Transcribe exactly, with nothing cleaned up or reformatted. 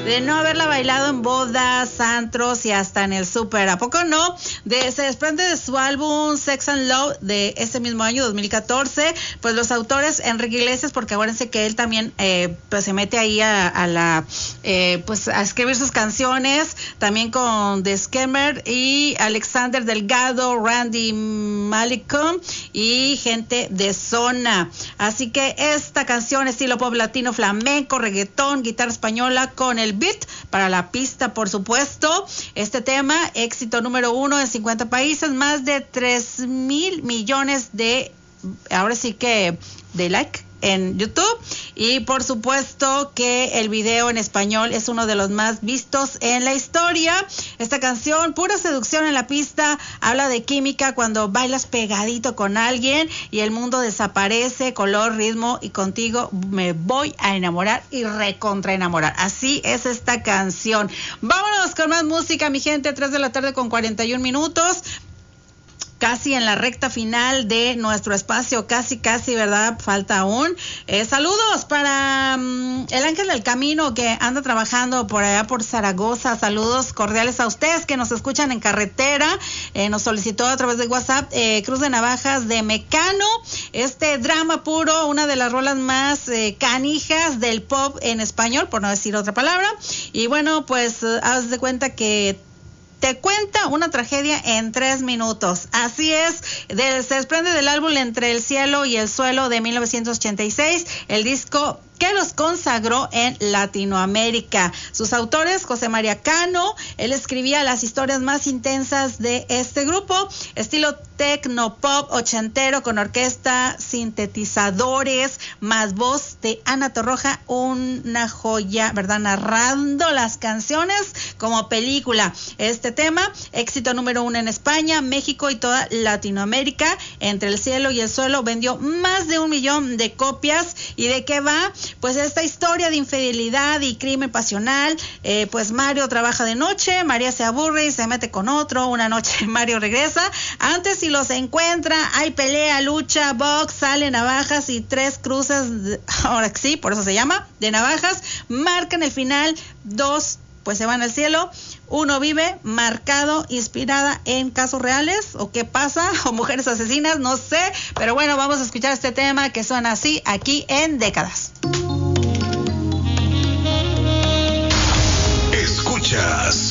de no haberla bailado en bodas, antros y hasta en el súper. ¿A poco no? De, se desprende de su álbum Sex and Love de ese mismo año, dos mil catorce. Pues los autores, Enrique Iglesias, porque acuérdense que él también eh, pues se mete ahí a, a la eh, pues a escribir sus canciones, también con The Scammer y Alexander Delgado, Randy Malcolm y gente de zona. Así que esta canción estilo pop latino, flamenco, reggaetón, guitarra española con el beat para la pista, por supuesto. Este tema, éxito número uno en cincuenta países, más de tres mil millones de, ahora sí que, de like en YouTube, y por supuesto que el video en español es uno de los más vistos en la historia. Esta canción, pura seducción en la pista, habla de química cuando bailas pegadito con alguien y el mundo desaparece, color, ritmo, y contigo me voy a enamorar y recontra enamorar. Así es esta canción. Vámonos con más música, mi gente. Tres de la tarde con cuarenta y un minutos. Casi en la recta final de nuestro espacio, casi, casi, ¿verdad? Falta aún. Eh, saludos para um, el Ángel del Camino, que anda trabajando por allá por Zaragoza. Saludos cordiales a ustedes que nos escuchan en carretera. Eh, nos solicitó a través de WhatsApp eh, Cruz de Navajas de Mecano. Este drama puro, una de las rolas más eh, canijas del pop en español, por no decir otra palabra. Y bueno, pues eh, haz de cuenta que te cuenta una tragedia en tres minutos. Así es, de, se desprende del álbum Entre el cielo y el suelo de mil novecientos ochenta y seis, el disco que los consagró en Latinoamérica. Sus autores, José María Cano, él escribía las historias más intensas de este grupo, estilo tecnopop ochentero con orquesta, sintetizadores, más voz de Ana Torroja, una joya, ¿verdad? Narrando las canciones como película. Este tema, éxito número uno en España, México y toda Latinoamérica. Entre el cielo y el suelo vendió más de un millón de copias. ¿Y de qué va? Pues esta historia de infidelidad y crimen pasional. Eh, pues Mario trabaja de noche, María se aburre y se mete con otro. Una noche Mario regresa, antes si los encuentra, hay pelea, lucha, box, sale navajas y tres cruces, de, ahora sí, por eso se llama, de navajas, marcan el final. Dos pues se van al cielo, uno vive, marcado, inspirada en casos reales, o qué pasa, o mujeres asesinas, no sé, pero bueno, vamos a escuchar este tema que suena así aquí en Décadas. Escuchas